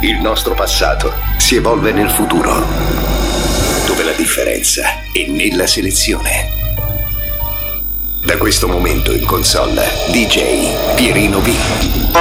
Il nostro passato si evolve nel futuro, dove la differenza è nella selezione. Da questo momento in console, DJ Pierino V.